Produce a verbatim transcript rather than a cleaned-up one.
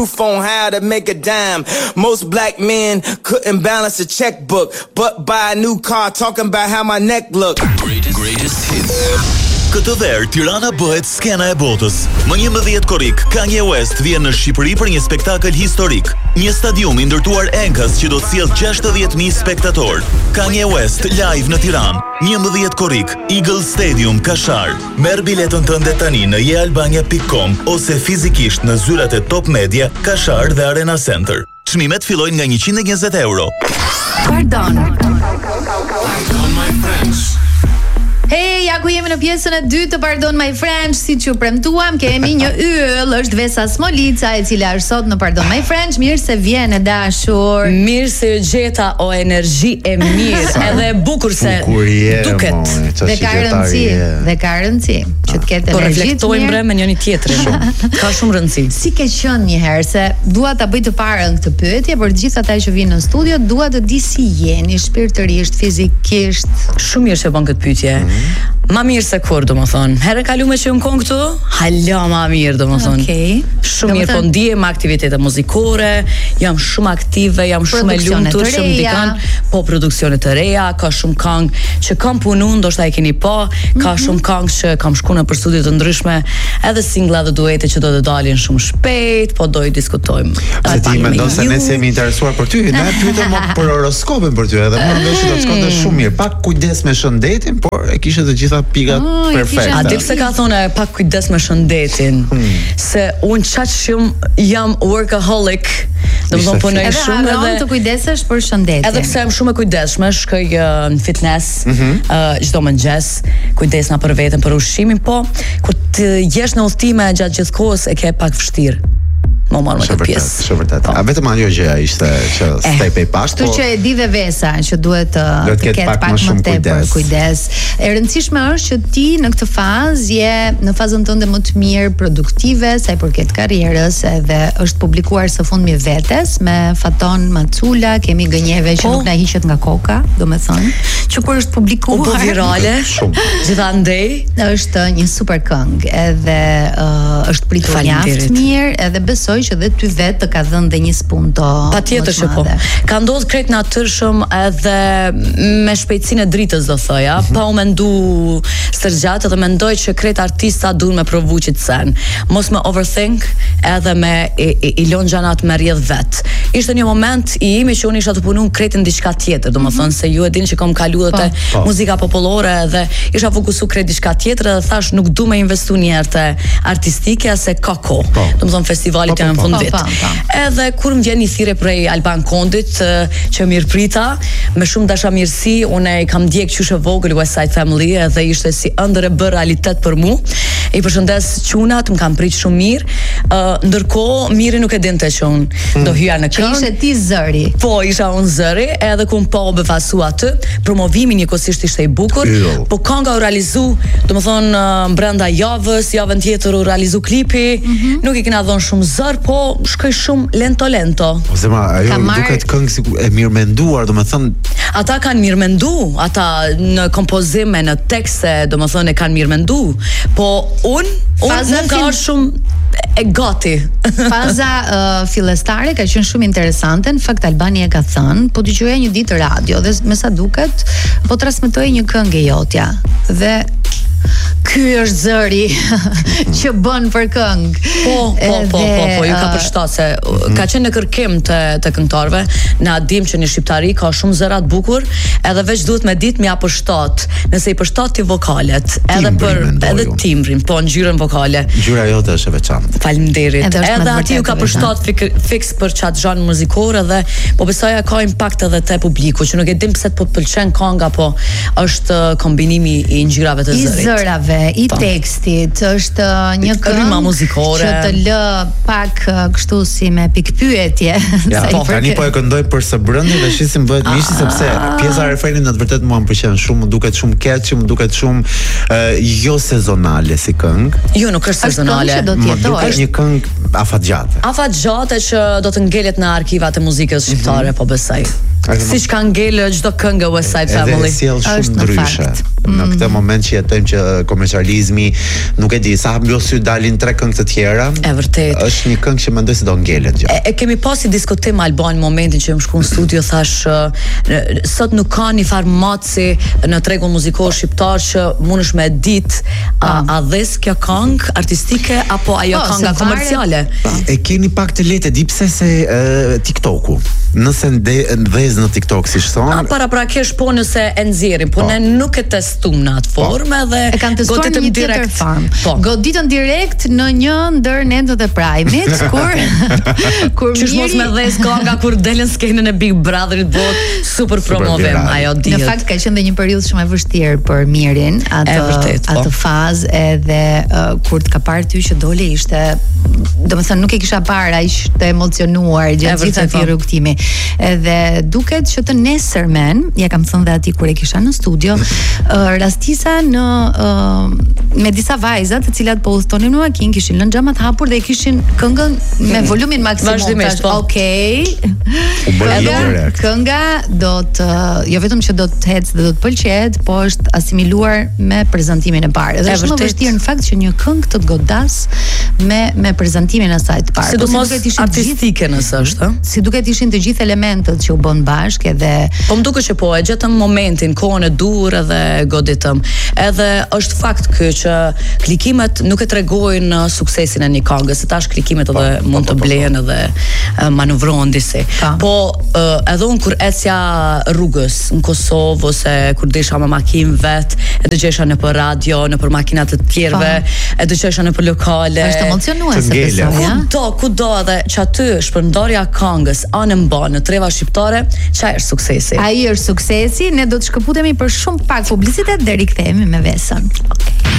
truth on how to make a dime. Most black men couldn't balance a checkbook, but buy a new car talking about how my neck look. Greatest, greatest hits. Këtë verë, Tirana bëhet skena e botës. Më njëmbëdhjetë korrik, Kanye West vjen në Shqipëri për një spektakël historik. Një stadium i ndërtuar enkas që do të sjellë gjashtëdhjetë mijë spektatorë. Kanye West live në Tiranë. njëmbëdhjetë korrik, Eagle Stadium, Kashar. Merr biletën tënde tani në jealbania pikë com ose fizikisht në zyrat e Top Media, Kashar dhe Arena Center. Çmimet fillojnë nga njëqind e njëzet euro. Pardon. Pardon my friends. Hey, ja ku jemi në pjesën e dytë të Pardon My Friends, si që premtuam, kemi një yll, është Vesa Smolica, e cila është sot në Pardon My Friends. Mirë se vjen e dashur. Mirë se gjeta o energji e mirë, edhe bukur se duket. Dhe ka rëndësi, dhe ka rëndësi që të ketë po energji. Po reflektojmë bre me njëri tjetrin. Ka shumë rëndësi. Si ke qenë një herë se dua ta bëj të parën këtë pyetje për të gjithë ata që vinë në studio, dua të di si jeni shpirtërisht, fizikisht. Shumë mirë që bën këtë pyetje. Ma mirë se kur, do më thonë. Herë kalume që në konë këtu, hala ma mirë, do më thonë. Okay. Shumë mirë, po ndihem aktivitete muzikore, jam shumë aktive, jam shumë e lumtur, shumë dikan, po produksionet të reja, ka shumë këngë që kam punu, ndoshta e keni po, ka Mhm. shumë këngë që kam shku në për studio të ndryshme, edhe singla dhe duete që do të dalin shumë shpejt, po do i diskutojmë. Se ti mendon se ne jemi interesuar për ty, ne pyetëm më për horoskopin për ty, edhe më ndoshta do të shkonte shumë mirë. Pak kujdes me shëndetin, por e kishe të gjitha pikat oh, perfekte. A di pse ka thonë pak kujdes me shëndetin? Hmm. Se unë çaq shumë jam workaholic, domethënë punoj shumë edhe edhe të kujdesesh për shëndetin. Edhe pse jam shumë e kujdesshme, shkoj uh, në fitness çdo mm -hmm. uh, mëngjes, kujdesna për veten, për ushqimin, po kur të jesh në udhëtime gjatë gjithë kohës e ke pak vështirë. Më marrë me këtë pjesë. Shumë vërtet. A vetëm ajo gjëja ishte që step e pas, po. Kështu që e di dhe Vesa që duhet të ketë pak, pak më tepër kujdes. E rëndësishme është që ti në këtë fazë je në fazën tënde më të mirë produktive sa i përket karrierës, edhe është publikuar së fundmi vetes me Faton Macula, kemi gënjeve që nuk na hiqet nga koka, domethënë, që kur është publikuar, po virale, gjithandej, është një super këngë, edhe uh, është pritur mjaft mirë, edhe besoj që dhe ty vetë të ka dhënë dhe një spunto. Patjetër që po. Ka ndodhur krejt natyrshëm edhe me shpejtësinë e dritës do thoja, mm -hmm. pa u mendu stërgjat, edhe mendoj që krejt artista duhen me provu që të sen. Mos me overthink, edhe me i, i, i lon gjanat me rjedh vet. Ishte një moment i imi që unë isha të punu krejt në diçka tjetër, do më thonë se ju e dini që kom kalu dhe te muzika popolore, dhe isha fokusu krejt diçka tjetër, dhe thash nuk du me investu njerë të artistike, ase ka ko. Do më thonë festivalit në fund vit. Edhe kur më vjen një thirrje prej Alban Kondit që mirë prita, me shumë dashamirësi, unë e kam ndjek qyshe vogël West Side Family, edhe ishte si ëndër e bë realitet për mu. I përshëndes qunat, më kam prit shumë mirë. Uh, ndërkohë miri nuk e dinte që unë do hyja në këngë. Ishe ti zëri. Po, isha unë zëri, edhe ku më po befasu atë. Promovimi njëkohësisht ishte i bukur, Yo. po kënga u realizu, domethënë uh, brenda javës, javën tjetër u realizu klipi. Mm -hmm. Nuk i kena dhënë shumë zër, po shkoj shumë lento lento. Po zema, ajo mar... duket këngë si e mirë menduar, domethënë. Ata kanë mirë mendu, ata në kompozime, në tekste, domethënë e kanë mirë mendu. Po unë, unë nuk ka shumë e gati. Faza uh, fillestare ka qenë shumë interesante. Në fakt Albani e ka thënë, po dëgjoja një ditë radio dhe me sa duket po transmetoi një këngë jotja. Dhe ky është zëri që bën për këngë. Po, po, po, po, po, ju ka përshtat se ka qenë në kërkim të të këngëtarëve. Na dim që në shqiptari ka shumë zëra të bukur, edhe veç duhet me ditë mja përshtat. Nëse i përshtat ti vokalet, edhe për edhe timbrin, po ngjyrën vokale. Ngjyra jote është e veçantë. Faleminderit. Edhe, edhe aty ju ka përshtat fix për çat zhan muzikor, edhe po besoj ka impakt edhe te publiku, që nuk e dim pse po pëlqen kënga, po është kombinimi i ngjyrave të zërit. I zërave, i pa. tekstit, është një këngë muzikore që të lë pak kështu si me pikpyetje. Ja, po, tani po e këndoj për së brëndi dhe shisim bëhet mishi, sepse pjesa e refrenit në të vërtet mua më pëlqen shumë, më duket shumë catchy, më duket shumë uh, jo sezonale si këngë. Jo, nuk është sezonale. Më duket një këngë afatgjate. Afatgjate që do të ngelet në arkivat e muzikës shqiptare, mm -hmm. po besoj. Siç ka ngelë çdo këngë West Side Family. Edhe sjell shumë ndryshe. Në këtë moment që jetojmë që komercializmi, nuk e di, sa mbi sy dalin tre këngë të tjera. E vërtet. Është një këngë që mendoj se do ngelet gjë. E, e kemi pasi diskutim Alban momentin që më shku në studio, thash uh, sot nuk ka një farë matësi në tregun muzikor shqiptar që mundesh me dit a, a dhes kjo këngë artistike apo ajo po, kënga komerciale. E keni pak të lehtë, di pse se uh, TikToku. Nëse ndez në TikTok si thon. Para pra kesh po nëse e nxjerrin, po ne nuk e testum në atë formë edhe e kanë testuar në një tjetër formë. Po. Goditën direkt në një ndër netët e Prime-it, kur kur Qysh mos me dhes kënga kur delën skenën e Big Brotherit bot super promovim ajo dihet. Në fakt ka qenë dhe një periudhë shumë e vështirë për Mirin, atë vërtet, atë fazë edhe uh, kur të ka parë ty që dole ishte, domethënë nuk e kisha parë aq të emocionuar gjatë gjithë atij rrugtimi. Edhe duket që të nesërmen, ja kam thënë dhe atij kur e kisha në studio, uh, rastisa në uh, me disa vajza të cilat po udhtonin në makinë, kishin lënë xhamat hapur dhe kishin këngën me volumin maksimum. Okej. Edhe kënga do të jo vetëm që do të ecë dhe do të pëlqejet, po është asimiluar me prezantimin e parë. Dhe është më vështirë në fakt që një këngë të godas me me prezantimin e saj të parë. Sidomos artistike nëse është, ëh. Si duket ishin të gjithë elementët që u bën bashkë edhe po më duket që po e gjetëm momentin, kohën e dur edhe goditëm. Edhe është fakt ky që klikimet nuk e tregojnë suksesin e një këngë, se tash klikimet edhe po, mund të blejnë edhe uh, manovrohen disi. Po uh, edhe unë kur ecja rrugës në Kosovë ose kur desha me makinë vet, e dëgjesha nëpër radio, nëpër makinat të tjerëve, e dëgjesha nëpër lokale. Është emocionuese besoj, ja. Kudo, kudo edhe që aty shpërndarja këngës anë mba në treva shqiptare, çfarë është suksesi? Ai është suksesi, ne do të shkëputemi për shumë pak publicitet dhe rikthehemi me Vesën. Okay.